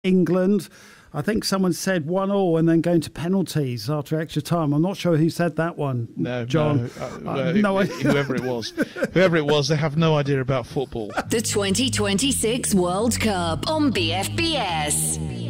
England. I think someone said 1-1 and then going to penalties after extra time. I'm not sure who said that one. No, John. Whoever it was, they have no idea about football. The 2026 World Cup on BFBS.